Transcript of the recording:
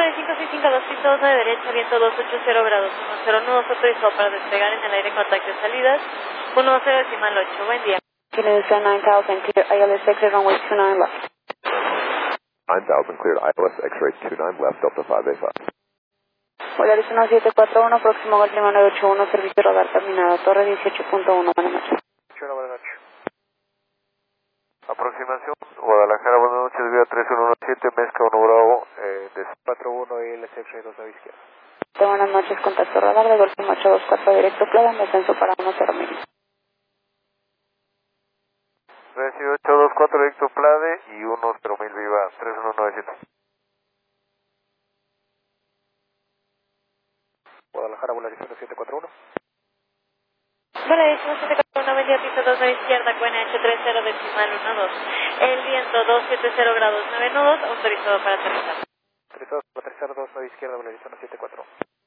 Vale, 565-229 derecha, viento 280 grados, 10 nudos autorizado para despegar en el aire con contacto de salidas, 10.8. Buen día. Kilo 9000, clear ILS X-ray runway 29 left. 9000, cleared ILS X-ray 29 left, Delta 585. Polaris 1741, próximo Gol Lima 981, servicio radar terminado, torre 18.1, buenas noches. Buenas noches. Aproximación, Guadalajara, buenas noches, vía 3117, Mezca 1 Bravo, de 41 y LS X-ray 2 a izquierda. Buenas noches, contacto radar de Gol Lima 824, directo Playa, en descenso para 10.000. Recibe 824, directo Plade y 10.000 viva, 3197. Guadalajara, Volaris 1741. Vale, 1741, buen día, pista 2 a izquierda, cuena H30 decimal 12. El viento 270 grados, 9 nudos, autorizado para aterrizar. Autorizado para aterrizar 2 a izquierda, Volaris 1741.